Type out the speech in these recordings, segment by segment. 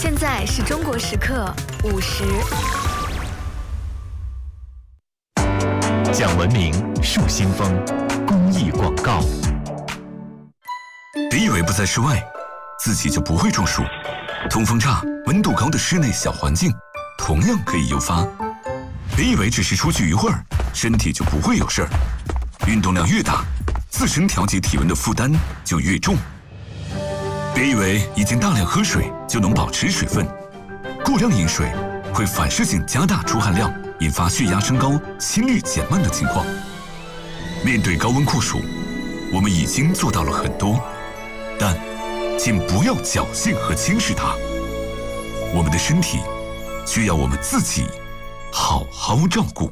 现在是中国时刻50。 讲文明树新风，公益广告。 别以为不在室外，自己就不会中暑。通风差、温度高的室内小环境，同样可以诱发。别以为只是出去一会儿，身体就不会有事儿。运动量越大，自身调节体温的负担就越重。别以为已经大量喝水就能保持水分，过量饮水会反射性加大出汗量，引发血压升高、心率减慢的情况。面对高温酷暑，我们已经做到了很多，但请不要侥幸和轻视它。我们的身体需要我们自己好好照顾。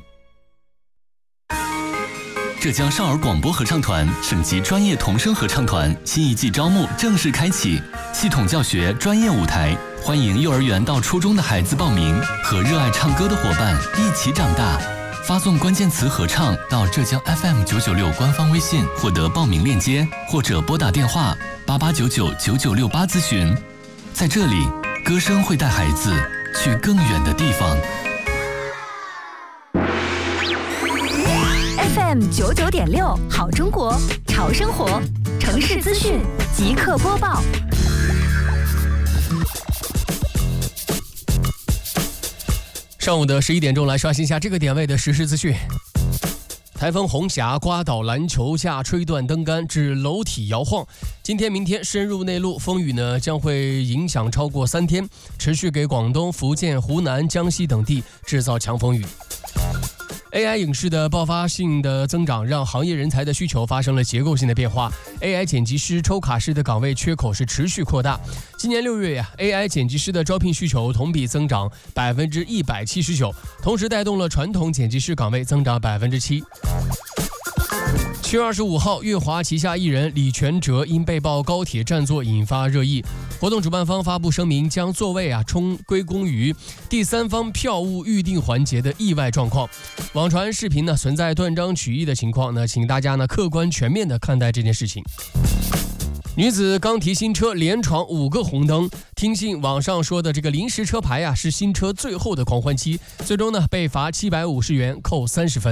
浙江少儿广播合唱团省级专业童声合唱团新一季招募正式开启，系统教学专业舞台，欢迎幼儿园到初中的孩子报名，和热爱唱歌的伙伴一起长大。发送关键词合唱到浙江 FM996 官方微信获得报名链接，或者拨打电话88999968咨询。在这里，歌声会带孩子去更远的地方。 FM99.6好中国潮生活，城市资讯即刻播报。 上午的11点钟，来刷新一下这个点位的实时资讯。台风红霞刮倒篮球架，吹断灯杆，致楼体摇晃。今天、明天深入内陆，风雨呢将会影响超过3天，持续给广东、福建、湖南、江西等地制造强风雨。AI 影视的爆发性的增长，让行业人才的需求发生了结构性的变化。AI 剪辑师、抽卡师的岗位缺口是持续扩大。今年6月AI 剪辑师的招聘需求同比增长179%，同时带动了传统剪辑师岗位增长7%。7月25号，乐华旗下艺人李全哲因被曝高铁占座引发热议，活动主办方发布声明，将座位归功于第三方票务预定环节的意外状况。网传视频存在断章取义的情况，请大家客观全面的看待这件事情。女子刚提新车连闯5个红灯，听信网上说的这个临时车牌是新车最后的狂欢期，最终被罚750元，扣30分。